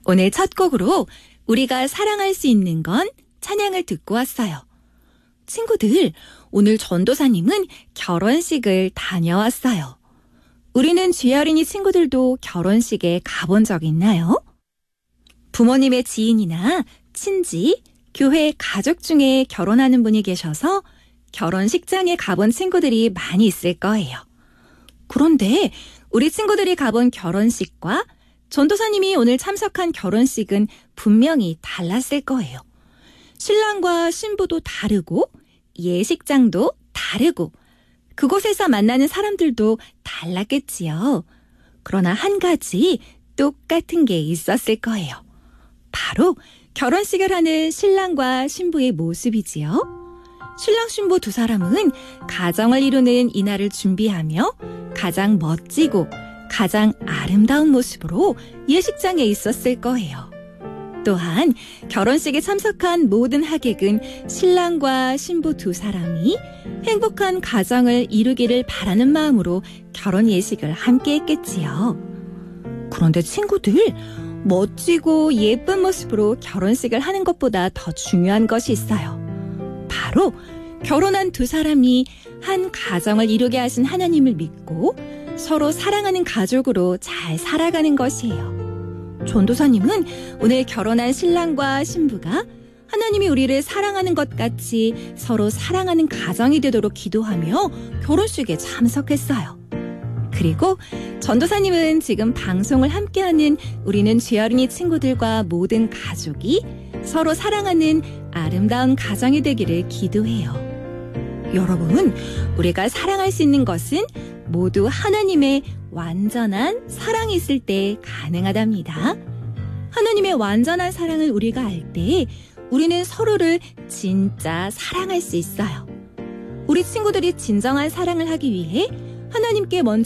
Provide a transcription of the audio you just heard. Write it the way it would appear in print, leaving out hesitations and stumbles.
오늘 첫 곡으로 우리가 사랑할 수 있는 건 찬양을 듣고 왔어요. 친구들, 오늘 전도사님은 결혼식을 다녀왔어요. 우리는 쥐어린이 친구들도 결혼식에 가본 적 있나요? 부모님의 지인이나 친지, 교회 가족 중에 결혼하는 분이 계셔서 결혼식장에 가본 친구들이 많이 있을 거예요. 그런데 우리 친구들이 가본 결혼식과 전도사님이 오늘 참석한 결혼식은 분명히 달랐을 거예요. 신랑과 신부도 다르고 예식장도 다르고 그곳에서 만나는 사람들도 달랐겠지요. 그러나 한 가지 똑같은 게 있었을 거예요. 바로 결혼식을 하는 신랑과 신부의 모습이지요. 신랑 신부 두 사람은 가정을 이루는 이날을 준비하며 가장 멋지고 가장 아름다운 모습으로 예식장에 있었을 거예요. 또한 결혼식에 참석한 모든 하객은 신랑과 신부 두 사람이 행복한 가정을 이루기를 바라는 마음으로 결혼 예식을 함께 했겠지요. 그런데 친구들, 멋지고 예쁜 모습으로 결혼식을 하는 것보다 더 중요한 것이 있어요. 바로 결혼한 두 사람이 한 가정을 이루게 하신 하나님을 믿고 서로 사랑하는 가족으로 잘 살아가는 것이에요. 전도사님은 오늘 결혼한 신랑과 신부가 하나님이 우리를 사랑하는 것 같이 서로 사랑하는 가정이 되도록 기도하며 결혼식에 참석했어요. 그리고 전도사님은 지금 방송을 함께하는 우리는 쥐어린이 친구들과 모든 가족이 서로 사랑하는 아름다운 가정이 되기를 기도해요. 여러분, 우리가 사랑할 수 있는 것은 모두 하나님의 완전한 사랑이 있을 때 가능하답니다. 하나님의 완전한 사랑을 우리가 알 때 우리는 서로를 진짜 사랑할 수 있어요. 우리 친구들이 진정한 사랑을 하기 위해 하나님께 먼저